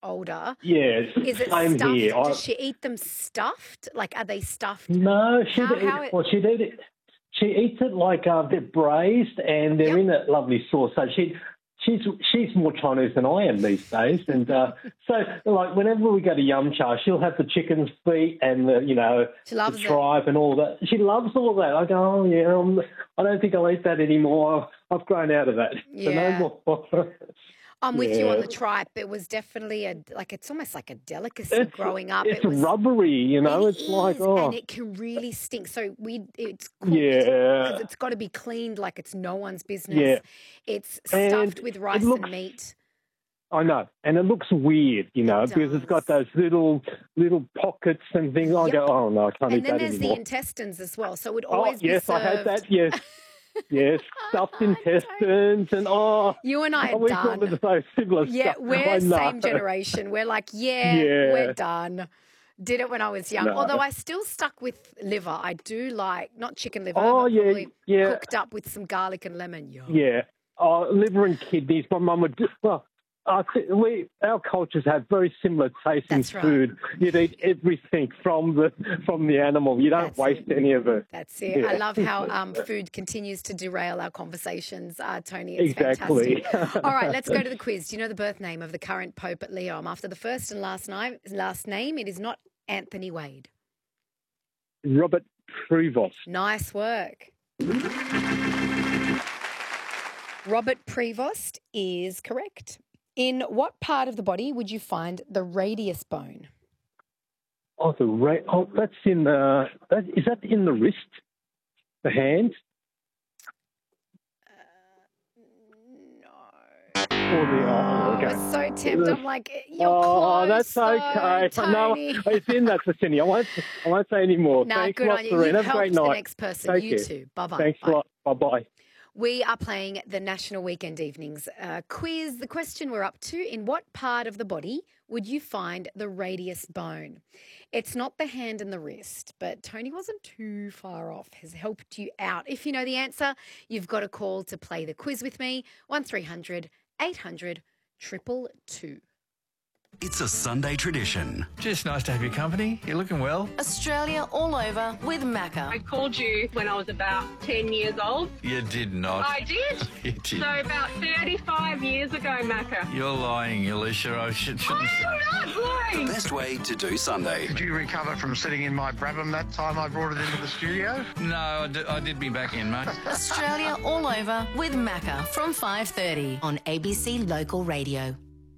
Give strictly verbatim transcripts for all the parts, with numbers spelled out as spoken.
older. Yeah, Is it same stuffed? here. I, Does she eat them stuffed? Like, are they stuffed? no, she How- how it- well, she'd eat it. She eats it like uh, they're braised and they're Yep. in that lovely sauce. So she, she's she's more Chinese than I am these days. And uh, so, like, whenever we go to Yum Cha, she'll have the chicken's feet and the, you know, She loves the it. tripe and all that. She loves all that. I go, oh, yeah, um, I don't think I'll eat that anymore. I've grown out of that. Yeah. So no more. I'm with you on Yeah. the tripe. It was definitely a like it's almost like a delicacy It's, growing up. it's it was rubbery, you know. it it's like, is, oh, and it can really stink. So we it's cooked yeah, because it's got to be cleaned like it's no one's business. yeah. It's And stuffed with it rice looks, and meat. I know, and it looks weird, you know, It because it's got does. those little little pockets and things. I Yep. go, oh no, I can't And eat then that there's the anymore. intestines as well. So it would Oh always be yes, I had served. that. Yes, yes, stuffed intestines and oh, You and I oh, are we call done. it so similar Yeah, stuff. we're I know. same generation. We're like, yeah, Yeah. we're done. Did it when I was young. No. Although I still stuck with liver. I do like, not chicken liver, Oh but yeah, probably yeah, cooked up with some garlic and lemon. Yum. yeah. Oh, liver and kidneys. My mum would do, well. I think we our cultures have very similar tastes in That's right. food. You'd eat everything from the from the animal. You don't That's waste it. any of it. That's it. Yeah. I love how um, food continues to derail our conversations, uh, Tony. It's Exactly. fantastic. All right, let's go to the quiz. Do you know the birth name of the current Pope at Leo? After the first and last name, last name, it is not Anthony Wade. Robert Prevost. Nice work. Robert Prevost is correct. In what part of the body would you find the radius bone? Oh, the ra- oh, that's in the. That, is that in the wrist? The hand? No. Or the? Oh, I okay. was so tempted. I'm like, you're Oh, close, that's though, okay. No, Tony. it's in that vicinity. I won't. I won't say any more. No, Thanks good a lot, on you. Serena. You've Have a great helped the night. next person. Take You care. too. Bye-bye. Thanks Bye. a lot. Bye bye. We are playing the National Weekend Evenings uh, quiz. The question we're up to, in what part of the body would you find the radius bone? It's not the hand and the wrist, but Tony wasn't too far off, has helped you out. If you know the answer, you've got a call to play the quiz with me, one three hundred eight hundred two two two. It's a Sunday tradition. Just nice to have your company. You're looking well. Australia all over with Macca. I called you when I was about ten years old. You did not. I did. You did. So about thirty-five years ago, Macca. You're lying, Alicia. I should, shouldn't say. I'm not lying. Best way to do Sunday. Did you recover from sitting in my Brabham that time I brought it into the studio? No, I did, I did be back in, mate. Australia all over with Macca from five thirty on A B C Local Radio.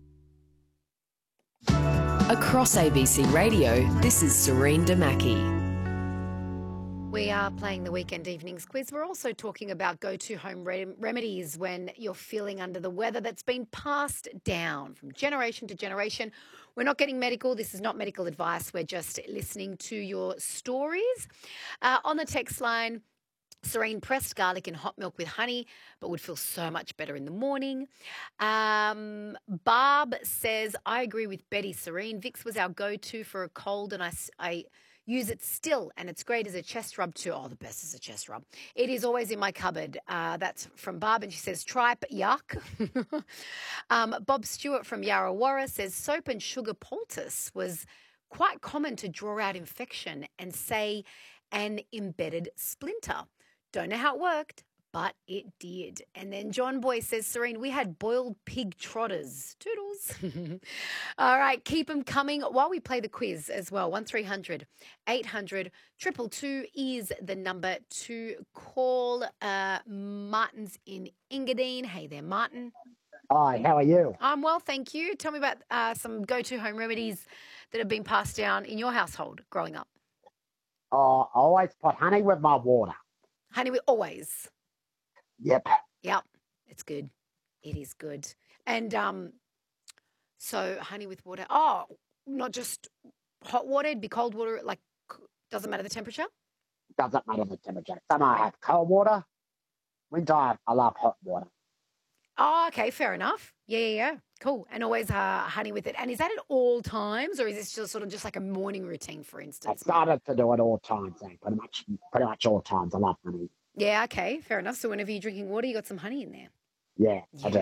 Across A B C Radio, this is Serene Damaki. We are playing the Weekend Evenings quiz. We're also talking about go-to home rem- remedies when you're feeling under the weather that's been passed down from generation to generation. We're not getting medical. This is not medical advice. We're just listening to your stories. Uh, on the text line, Serene pressed garlic in hot milk with honey, but would feel so much better in the morning. Um, Barb says, I agree with Betty. Serene, Vicks was our go-to for a cold, and I, I use it still, and it's great as a chest rub too. Oh, the best is a chest rub. It is always in my cupboard. Uh, that's from Barb, and she says, tripe, yuck. um, Bob Stewart from Yarrawarra says, soap and sugar poultice was quite common to draw out infection and say an embedded splinter. Don't know how it worked, but it did. And then John Boy says, Serene, we had boiled pig trotters. Toodles. All right, keep them coming while we play the quiz as well. one three hundred eight hundred two two two is the number to call. Uh, Martin's in Engadine. Hey there, Martin. Hi, how are you? I'm well, thank you. Tell me about uh, some go-to home remedies that have been passed down in your household growing up. Uh, I always put honey with my water. Honey, we always. Yep. Yep, it's good. It is good. And um, so honey with water. Oh, not just hot water. It'd be cold water. Like, doesn't matter the temperature? Doesn't matter the temperature. Summer I have cold water. Winter I love hot water. Oh, okay, fair enough. Yeah, yeah, yeah. Cool. And always uh, honey with it. And is that at all times, or is this just sort of just like a morning routine, for I instance? started to do it all times, eh? pretty much, pretty much all times. I love honey. Yeah, okay, fair enough. So whenever you're drinking water, you got some honey in there. Yeah, I do. Yeah,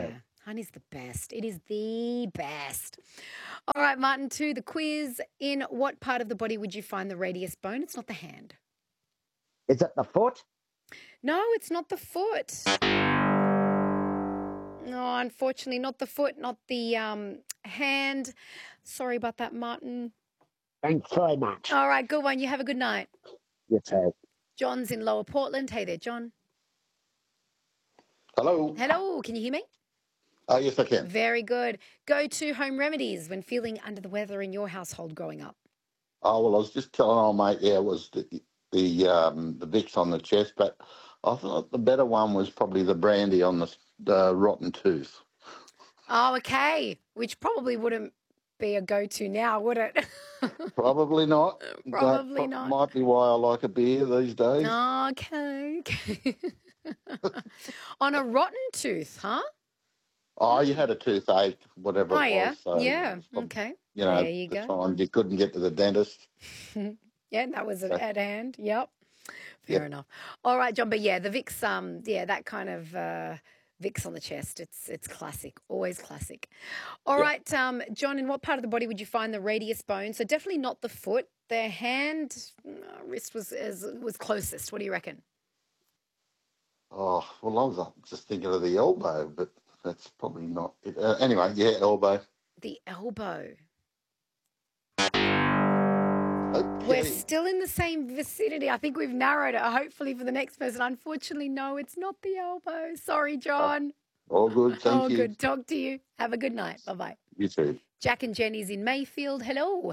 Honey's the best. It is the best. All right, Martin, to the quiz. In what part of the body would you find the radius bone? It's not the hand. Is it the foot? No, it's not the foot. No, unfortunately, not the foot, not the um, hand. Sorry about that, Martin. Thanks very much. All right, good one. You have a good night. You too. John's in Lower Portland. Hey there, John. Hello. Hello, can you hear me? Oh, yes, I can. Very good. Go to home remedies when feeling under the weather in your household growing up. Oh, well, I was just telling old mate, yeah, it was the the, um, the Vicks on the chest, but I thought the better one was probably the brandy on the, the rotten tooth. Oh, okay. Which probably wouldn't be a go-to now, would it? Probably not. Probably that not. Might be why I like a beer these days. Okay. okay. On a rotten tooth, huh? Oh, you had a toothache, whatever Oh, it was. yeah. So yeah. it's, Okay. You know, there you the go. time you couldn't get to the dentist. Yeah, that was at hand. Yep. Fair Yep. enough. All right, John. But yeah, the Vicks, um, yeah, that kind of uh, Vicks on the chest. It's it's classic, always classic. All Yep. right, um, John. In what part of the body would you find the radius bone? So definitely not the foot. The hand, uh, wrist was is, was closest. What do you reckon? Oh, well, I was uh, just thinking of the elbow, but that's probably not it. Uh, anyway, yeah, elbow. The elbow. Okay. We're still in the same vicinity. I think we've narrowed it. Hopefully for the next person. Unfortunately, no, it's not the elbow. Sorry, John. All good, thank oh, you. good. Talk to you. Have a good night. Bye-bye. You too. Jack and Jenny's in Mayfield. Hello.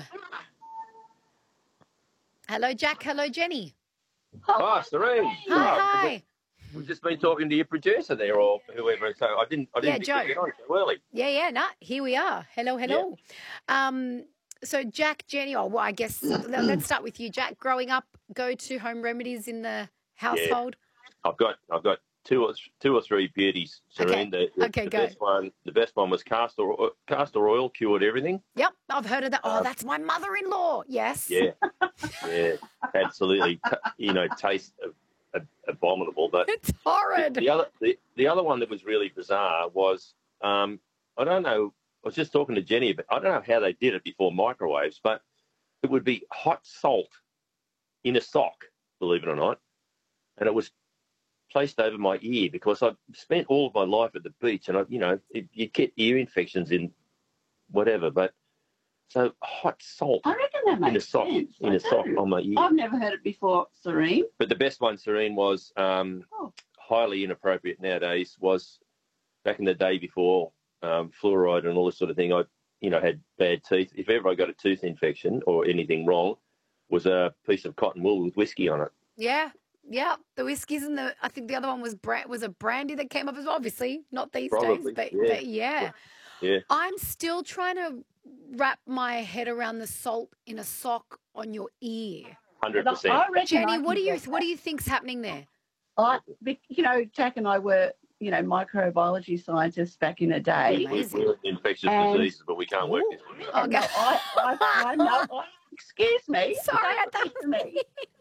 Hello, Jack. Hello, Jenny. Hi, Serene. Hi, Oh, hi. We've just been talking to your producer there, or whoever. So I didn't. I Yeah, didn't Joe. get on so early. Yeah, yeah, nah, here we are. Hello, hello. Um, so Jack, Jenny, oh, well, I guess let- let's start with you, Jack. Growing up, go to home remedies in the household. I've got. I've got two or two or three beauties, Serene. The, the, Okay, the go. best one. The best one was castor o- castor oil cured everything. Yep, I've heard of that. Oh, that's my mother-in-law. Yes. Yeah, yeah, absolutely. T- you know, taste of, of, abominable, but It's horrid. The other, the, the other one that was really bizarre was, um, I don't know, I was just talking to Jenny, but I don't know how they did it before microwaves, but it would be hot salt in a sock, believe it or not, and it was placed over my ear because I've spent all of my life at the beach, and I, you know, it, you get ear infections in whatever, but so hot salt I reckon that in a makes sock, sense. in I a sock do. on my ear. I've never heard it before, Serene. But the best one, Serene, was um, Oh. highly inappropriate nowadays. Was back in the day before um, fluoride and all this sort of thing. I, you know, had bad teeth. If ever I got a tooth infection or anything wrong, was a piece of cotton wool with whiskey on it. Yeah, yeah. The whiskies and the I think the other one was bra- was a brandy that came up as well. Obviously, not these Probably, days, but yeah. but yeah. Yeah. I'm still trying to wrap my head around the salt in a sock on your ear. Hundred I percent. reckon Jenny, I what do can you get what do you think's happening there? I, you know, Jack and I were, you know, microbiology scientists back in the day. We, we, we're infectious And- diseases, but we can't work this one out. Okay. No, I, I, I know. I, excuse me. Sorry, I Don't thought- listen to me.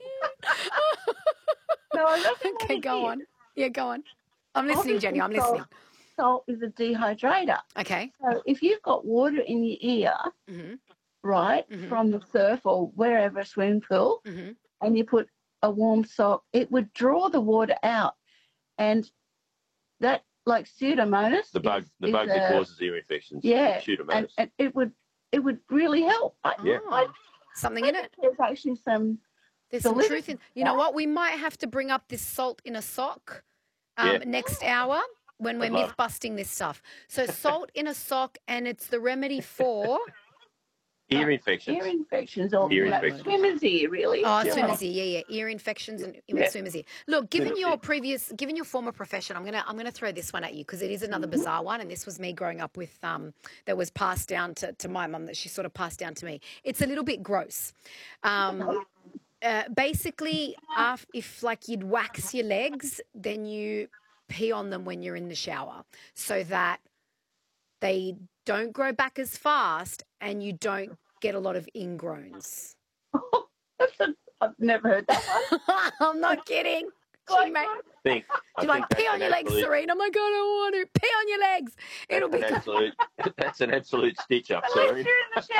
No, I reckon what Okay, it go is, on. Yeah, go on. I'm listening, Jenny. I'm obviously listening. Salt, salt is a dehydrator. Okay. So if you've got water in your ear, Mhm. right, Mhm. from the surf or wherever, a swimming pool, Mhm. and you put a warm sock, it would draw the water out. And that, like Pseudomonas, The bug, is- the is bug that a- causes ear infections. yeah, and, Pseudomonas. and it would it would really help. I, Yeah. I, Something I in think it. there's actually some. There's some Delicious. truth in. You know what? We might have to bring up this salt in a sock um, Yeah. next hour when we're I'd love- myth busting this stuff. So salt in a sock, and it's the remedy for Ear infections. Ear infections or Ear you know, infections. swimmer's ear, really. oh Yeah. swimmer's ear, yeah, yeah, ear infections and Yeah. swimmer's ear. Look, given Swimmer's your ear. previous, given your former profession, I'm gonna I'm gonna throw this one at you because it is another Mm-hmm. bizarre one, and this was me growing up with um that was passed down to, to my mum that she sort of passed down to me. It's a little bit gross. Um, uh, basically, af- if like you'd wax your legs, then you pee on them when you're in the shower, so that they don't grow back as fast and you don't get a lot of ingrowns. That's a, I've never heard that one. I'm not kidding. She may- think. I Do you like think pee that's on an your legs, absolute- Serene? Oh my God, I want to pee on your legs. It'll That's be an absolute. That's an absolute stitch up, At least sorry. you're in the shower.